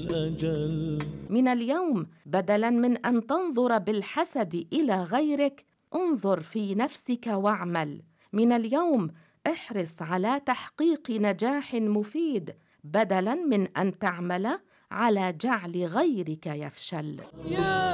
الأجل. من اليوم بدلاً من أن تنظر بالحسد إلى غيرك، انظر في نفسك واعمل. من اليوم احرص على تحقيق نجاح مفيد بدلاً من أن تعمل على جعل غيرك يفشل.